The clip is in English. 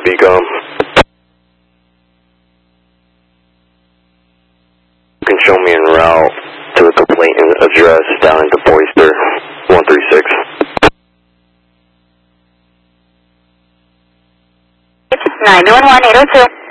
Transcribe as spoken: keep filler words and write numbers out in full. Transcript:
B COM. You can show me en route to a complaint address down into Boyster, one three six. nine one one eight oh two.